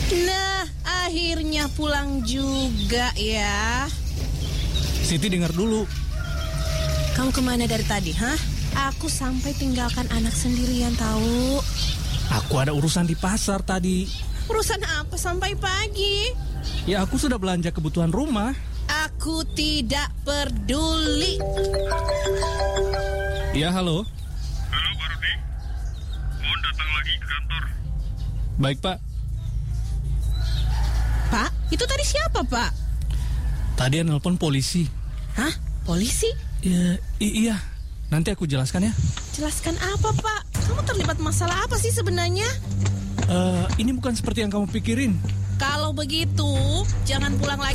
Nah, akhirnya pulang juga ya. Siti dengar dulu. Kamu kemana dari tadi, hah? Aku sampai tinggalkan anak sendirian tahu. Aku ada urusan di pasar tadi. Urusan apa sampai pagi? Ya aku sudah belanja kebutuhan rumah. Aku tidak peduli. Ya halo. Halo Pak Rudi, mohon datang lagi ke kantor. Baik Pak. Pak, itu tadi siapa Pak? Tadi yang nelpon polisi. Hah? Polisi? Ya, iya. Nanti aku jelaskan ya. Jelaskan apa Pak? Kamu terlibat masalah apa sih sebenarnya? Ini bukan seperti yang kamu pikirin. Kalau begitu, jangan pulang lagi